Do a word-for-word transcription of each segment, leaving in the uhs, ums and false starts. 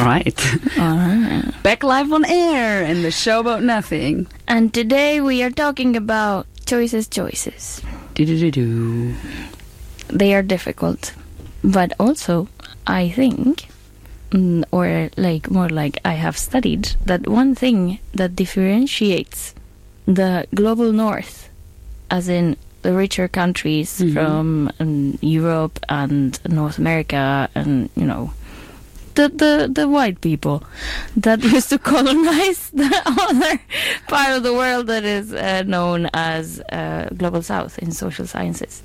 right. All right. Back live on air in the show about nothing. And today we are talking about choices, choices. Do-do-do-do. They are difficult. But also, I think, mm, or like more like I have studied, that one thing that differentiates the global north, as in the richer countries Mhm. from um, Europe and North America and, you know, the, the, the white people that used to colonize the other part of the world that is uh, known as uh, Global South in social sciences.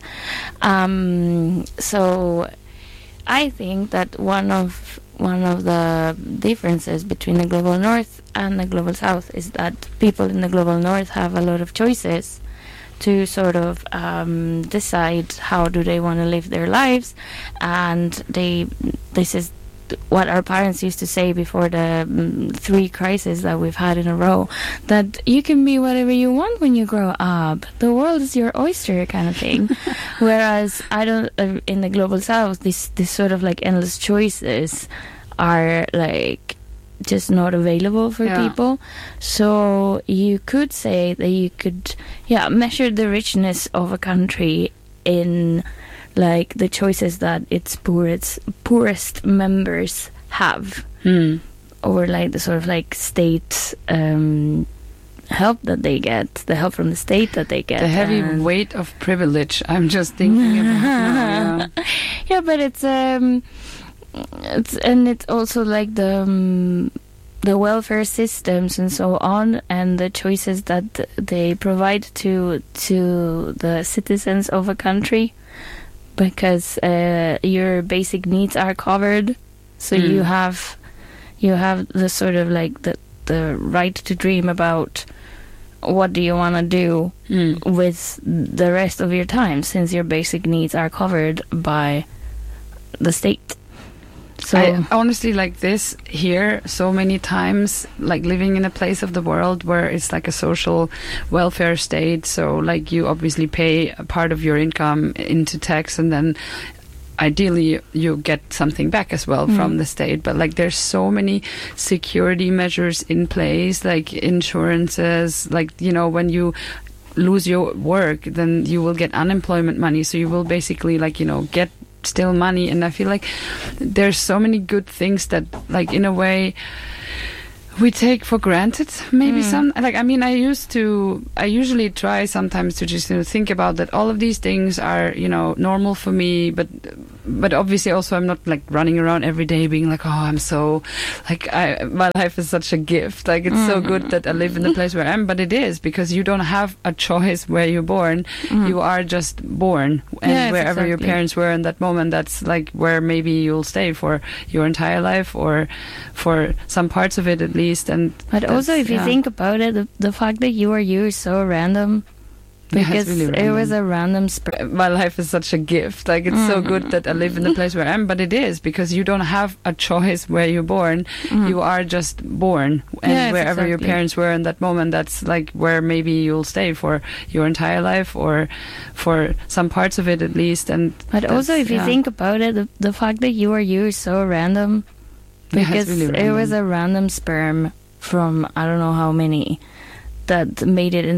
Um, so I think that one of one of the differences between the Global North and the Global South is that people in the Global North have a lot of choices to sort of um, decide how do they want to live their lives, and they this is what our parents used to say before the um, three crises that we've had in a row, that you can be whatever you want when you grow up. The world is your oyster, kind of thing. Whereas I don't uh, in the Global South, this this sort of like endless choices are like just not available for Yeah. people. So you could say that you could yeah measure the richness of a country in like the choices that its poorest poorest members have, Hmm. or like the sort of like state um, help that they get, the help from the state that they get. The heavy and- weight of privilege. I'm just thinking about now, yeah. yeah, but it's um, it's and it's also like the um, the welfare systems and so on, and the choices that they provide to to the citizens of a country, because uh, your basic needs are covered, so Mm. you have you have the sort of like the the right to dream about what do you want to do Hmm. with the rest of your time, since your basic needs are covered by the state. So I honestly like this here so many times, like living in a place of the world where it's like a social welfare state. So like you obviously pay a part of your income into tax, and then ideally you get something back as well Mm. from the state. But like there's so many security measures in place, like insurances, like, you know, when you lose your work, then you will get unemployment money. So you will basically like, you know, get still money. And I feel like there's so many good things that like in a way we take for granted, maybe Mm. some like I mean I used to I usually try sometimes to just, you know, think about that all of these things are, you know, normal for me, but but obviously also I'm not like running around every day being like, oh, I'm so like I my life is such a gift, like it's so good that I live in the place where I am. But it is because you don't have a choice where you're born. Mm. You are just born, and Yes, wherever your exactly. parents were in that moment, that's like where maybe you'll stay for your entire life, or for some parts of it at least. And But also, that's- if you yeah. think about it, the, the fact that you are you is so random, Yeah, it's because really it was random. a random sp- my life is such a gift, like it's so good that I live in the place where I am. But it is because you don't have a choice where you're born. Mm. You are just born, and Yes, wherever your exactly. parents were in that moment, that's like where maybe you'll stay for your entire life, or for some parts of it at least. And But also, that's- if you yeah. think about it, the, the fact that you are you is so random, Yeah, it's because really it was random. a random sperm from I don't know how many that made it in